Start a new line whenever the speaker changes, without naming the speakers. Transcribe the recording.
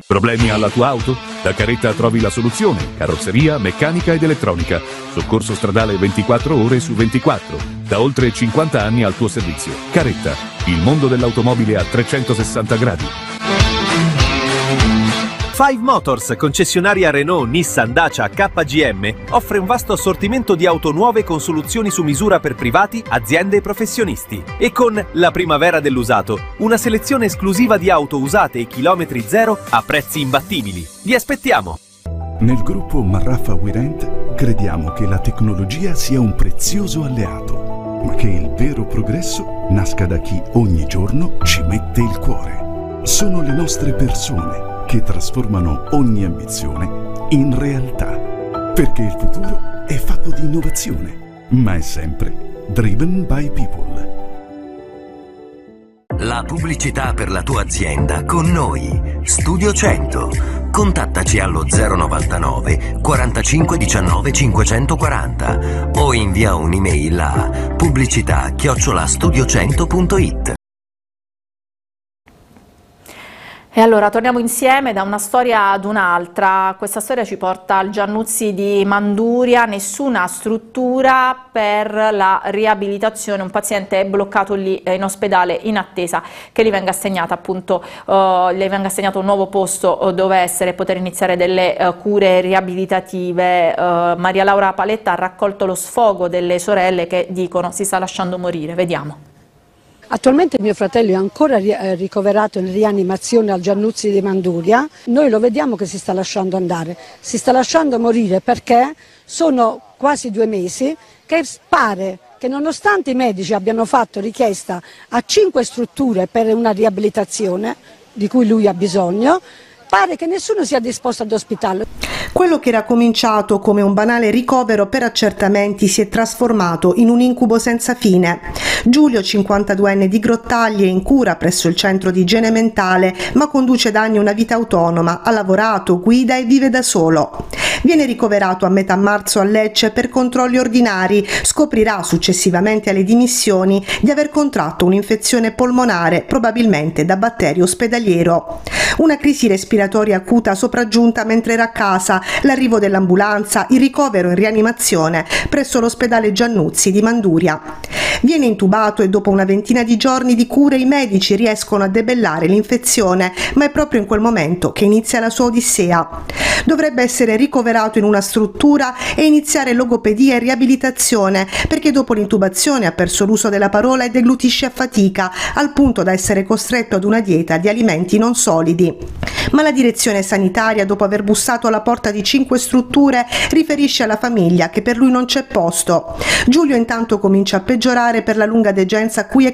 Problemi alla tua auto? Da Caretta trovi la soluzione. Carrozzeria, meccanica ed elettronica. Soccorso stradale 24 ore su 24. Da oltre 50 anni al tuo servizio. Caretta, il mondo dell'automobile a 360 gradi.
Five Motors, concessionaria Renault, Nissan, Dacia, KGM, offre un vasto assortimento di auto nuove con soluzioni su misura per privati, aziende e professionisti. E con la primavera dell'usato, una selezione esclusiva di auto usate e chilometri zero a prezzi imbattibili. Vi aspettiamo!
Nel gruppo Marraffa Wirent crediamo che la tecnologia sia un prezioso alleato, ma che il vero progresso nasca da chi ogni giorno ci mette il cuore. Sono le nostre persone che trasformano ogni ambizione in realtà. Perché il futuro è fatto di innovazione, ma è sempre driven by people.
La pubblicità per la tua azienda con noi. Studio 100. Contattaci allo 099 45 19 540 o invia un'email a pubblicità@studio100.it.
E allora torniamo insieme da una storia ad un'altra. Questa storia ci porta al Giannuzzi di Manduria, nessuna struttura per la riabilitazione, un paziente è bloccato lì in ospedale in attesa che gli venga assegnata appunto gli venga assegnato un nuovo posto dove essere e poter iniziare delle cure riabilitative. Maria Laura Paletta ha raccolto lo sfogo delle sorelle che dicono si sta lasciando morire, vediamo.
Attualmente mio fratello è ancora ricoverato in rianimazione al Giannuzzi di Manduria. Noi lo vediamo che si sta lasciando andare, si sta lasciando morire perché sono quasi 2 mesi che pare che nonostante i medici abbiano fatto richiesta a 5 strutture per una riabilitazione di cui lui ha bisogno, pare che nessuno sia disposto ad ospitarlo.
Quello che era cominciato come un banale ricovero per accertamenti si è trasformato in un incubo senza fine. Giulio, 52enne di Grottaglie, è in cura presso il centro di igiene mentale, ma conduce da anni una vita autonoma, ha lavorato, guida e vive da solo. Viene ricoverato a metà marzo a Lecce per controlli ordinari, scoprirà successivamente alle dimissioni di aver contratto un'infezione polmonare, probabilmente da batterio ospedaliero. Una crisi respiratoria acuta sopraggiunta mentre era a casa, l'arrivo dell'ambulanza, il ricovero in rianimazione presso l'ospedale Giannuzzi di Manduria. Viene intubato e dopo una ventina di giorni di cure i medici riescono a debellare l'infezione, ma è proprio in quel momento che inizia la sua odissea. Dovrebbe essere ricoverato in una struttura e iniziare logopedia e riabilitazione perché dopo l'intubazione ha perso l'uso della parola e deglutisce a fatica, al punto da essere costretto ad una dieta di alimenti non solidi. Ma la direzione sanitaria, dopo aver bussato alla porta di 5 strutture, riferisce alla famiglia che per lui non c'è posto. Giulio intanto comincia a peggiorare per la lunga degenza a cui è